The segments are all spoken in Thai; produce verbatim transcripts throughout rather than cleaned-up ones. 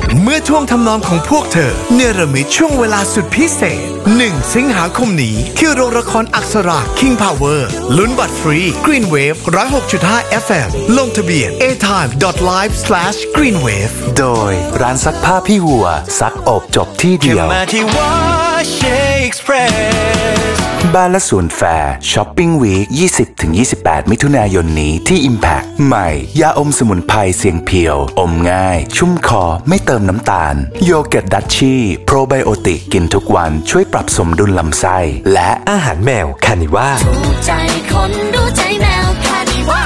เมื่อท่วงทำนองของพวกเธอเนรมิตช่วงเวลาสุดพิเศษหนึ่งสิงหาคมนี้ที่โรงละครอักษรา King Power ลุ้นบัตรฟรี Green Wave หนึ่งศูนย์หกจุดห้า เอฟ เอ็ม ลงทะเบียน เอ ไทม์ ดอท ไลฟ์ สแลช กรีนเวฟโดยร้านซักผ้าพี่หัวซักอบจบที่เดียวบ้านและสวนแฟร์ช้อปปิ้งวีค ยี่สิบถึงยี่สิบแปด มิถุนายนนี้ที่ Impact ใหม่ยาอมสมุนไพรเสียงเพียวอมง่ายชุ่มคอไม่เติมน้ำตาลโยเกิร์ตดัชชี่โปรไบโอติกกินทุกวันช่วยปรับสมดุลลำไส้และอาหารแมวคานิว่าถูกใจคนรู้ใจแมวคานิว่า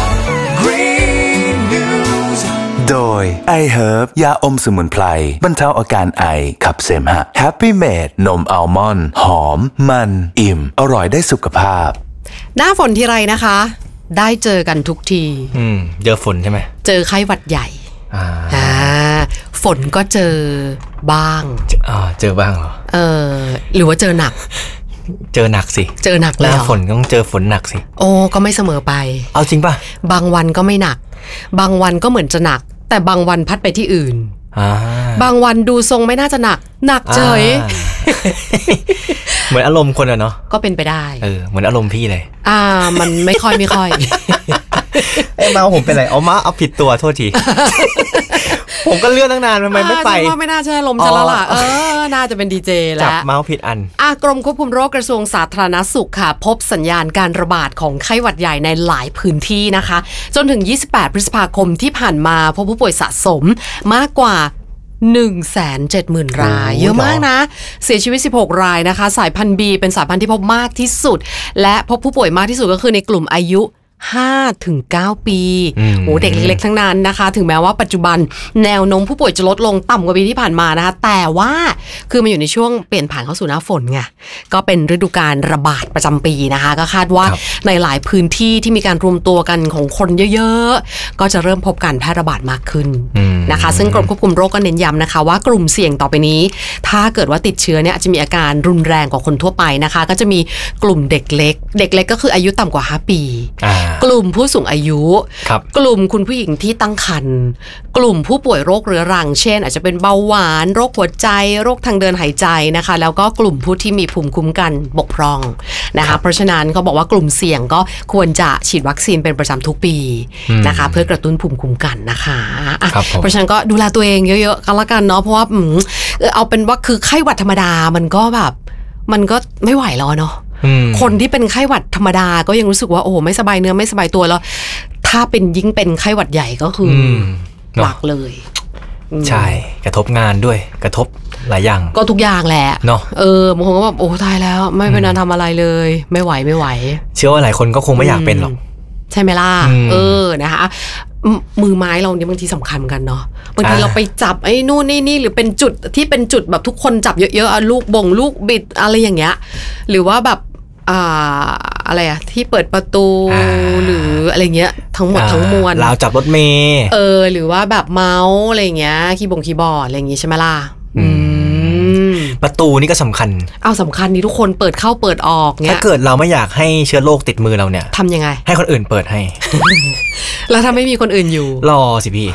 โดย I Herb ยาอมสมุนไพรบรรเทาอาการไอขับเสมหะ Happy Made นมอัลมอนด์หอมมันอิ่มอร่อยได้สุขภาพหน้าฝนทีไรนะคะได้เจอกันทุกทีอืมเจอฝนใช่ไหมเจอไข้หวัดใหญ่อ่าอ่าฝนก็เจอบ้างอ่าเจอบ้างเหรอเออหรือว่าเจอหนักเจอหนักสิเจอหนักเลยหรอหน้าฝนต้องเจอฝนหนักสิโอ้ก็ไม่เสมอไปเอาจริงป่ะบางวันก็ไม่หนักบางวันก็เหมือนจะหนักแต่บางวันพัดไปที่อื่นบางวันดูทรงไม่น่าจะหนักหนักเฉยเหมือนอารมณ์คนอะเนาะก็เป็นไปได้เออเหมือนอารมณ์พี่เลยอ่ามันไม่ค่อยไม่ค่อยไอ้เมาผมเป็นไรเอามาเอาผิดตัวโทษที ผมก็เลื่อนตั้งนานทำไมไม่ไปว่าไม่น่าใช่ลมจะละล่ะเออน่าจะเป็นดีเจแล้วจับเมาส์ผิดอันอ่ะกรมควบคุมโรคกระทรวงสาธารณสุขค่ะพบสัญญาณการระบาดของไข้หวัดใหญ่ในหลายพื้นที่นะคะจนถึงยี่สิบแปดพฤษภาคมที่ผ่านมาพบผู้ป่วยสะสมมากกว่า หนึ่งแสนเจ็ดหมื่น รายเยอะมากนะเสียชีวิตสิบหกรายนะคะสายพันธุ์ B เป็นสายพันธุ์ที่พบมากที่สุดและพบผู้ป่วยมากที่สุดก็คือในกลุ่มอายุห้าถึงเก้า ปีโอ้เด็กเล็กๆทั้งนั้นนะคะถึงแม้ว่าปัจจุบันแนวโน้มผู้ป่วยจะลดลงต่ำกว่าปีที่ผ่านมานะคะแต่ว่าคือมันอยู่ในช่วงเปลี่ยนผ่านเข้าสู่หน้าฝนไงก็เป็นฤดูกาลระบาดประจำปีนะคะก็คาดว่าในหลายพื้นที่ที่มีการรวมตัวกันของคนเยอะๆก็จะเริ่มพบการแพร่ระบาดมากขึ้นนะคะซึ่งกรมควบคุมโรคก็เน้นย้ำนะคะว่ากลุ่มเสี่ยงต่อไปนี้ถ้าเกิดว่าติดเชื้อเนี่ยอาจจะมีอาการรุนแรงกว่าคนทั่วไปนะคะก็จะมีกลุ่มเด็กเล็กเด็กเล็กก็คืออายุต่ำกว่าห้าปีกลุ่มผู้สูงอายุกลุ่มคุณผู้หญิงที่ตั้งครรภ์กลุ่มผู้ป่วยโรคเรื้อรังเช่นอาจจะเป็นเบาหวานโรคหัวใจโรคทางเดินหายใจนะคะแล้วก็กลุ่มผู้ที่มีภูมิคุ้มกันบกพร่องนะคะเพราะฉะนั้นเขาบอกว่ากลุ่มเสี่ยงก็ควรจะฉีดวัคซีนเป็นประจำทุกปีนะคะเพื่อกระตุ้นภูมิคุ้มกันนะคะเพราะฉะนั้นก็ดูแลตัวเองเยอะๆกันละกันเนาะเพราะว่าเอาเป็นว่าคือไข้หวัดธรรมดามันก็แบบมันก็ไม่ไหวแล้วเนาะคนที่เป็นไข้หวัดธรรมดาก็ยังรู้สึกว่าโอ้ไม่สบายเนื้อไม่สบายตัวแล้วถ้าเป็นยิ่งเป็นไข้หวัดใหญ่ก็คือหนักเลยใช่กระทบงานด้วยกระทบหลายอย่างก็ทุกอย่างแหละเนาะเออบางคนก็แบบโอ้ตายแล้วไม่เป็นอันทำอะไรเลยไม่ไหวไม่ไหวเชื่อว่าหลายคนก็คงไม่อยากเป็นหรอกใช่ไหมล่ะเออนะคะมือไม้เราเนี่ยบางทีสำคัญเหมือนกันเนาะบางทีเราไปจับไอ้นู่นนี่นี่หรือเป็นจุดที่เป็นจุดแบบทุกคนจับเยอะๆลูกบ่งลูกบิดอะไรอย่างเงี้ยหรือว่าแบบอ่าอะไรอะที่เปิดประตูหรืออะไรเงี้ยทั้งหมดทั้งมวลราวจับรถเมล์เออหรือว่าแบบเมาส์อะไรเงี้ยคีย์บงคีย์บอร์ดอะไรอย่างงี้ใช่ไหมล่ะประตูนี่ก็สำคัญเอาสำคัญนี่ทุกคนเปิดเข้าเปิดออกเงี้ยถ้าเกิดเราไม่อยากให้เชื้อโรคติดมือเราเนี่ยทำยังไงให้คนอื่นเปิดให้แล้วถ้าไม่มีคนอื่นอยู่รอสิพี่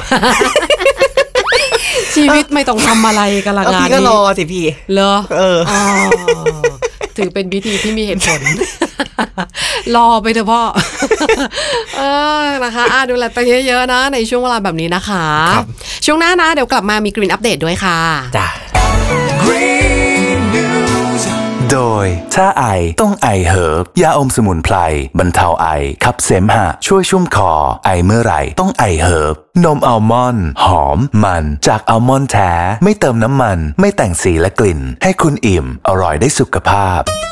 ชีวิตไม่ต้องทำอะไรกันละงานนี้พี่ก็รอสิพี่เหรอเออถือเป็นวิธีที่มีเหตุผลรอไปเถอะพ่อเออนะคะอ่ะดูแลตัวเยอะๆนะในช่วงเวลาแบบนี้นะคะช่วงหน้านะเดี๋ยวกลับมามีกรีนอัปเดตด้วยค่ะจ้ะโดยถ้าไอต้องไอเฮิร์บยาอมสมุนไพรบรรเทาไอขับเสมหะช่วยชุ่มคอไอเมื่อไหร่ต้องไอเฮิร์บนมอัลมอนด์หอมมันจากอัลมอนด์แท้ไม่เติมน้ำมันไม่แต่งสีและกลิ่นให้คุณอิ่มอร่อยได้สุขภาพ